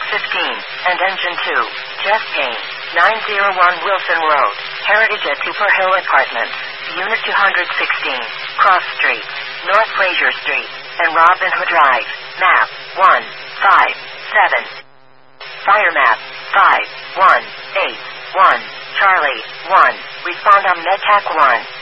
15, and Engine 2, Jeff Payne, 901 Wilson Road, Heritage at Cooper Hill Apartments, Unit 216, Cross Street, North Fraser Street, and Robin Hood Drive, map 157. Fire map 5181, Charlie 1, respond on MedTac 1.